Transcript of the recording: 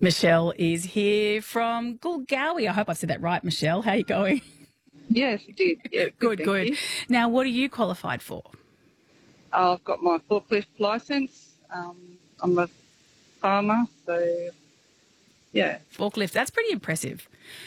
Michelle is here from Gulgowie. I hope I've said that right, Michelle. How are you going? Yes, you did. Yeah, Good, thank good. you. Now, what are you qualified for? I've got my forklift licence. I'm a farmer, so yeah. Forklift. That's pretty impressive.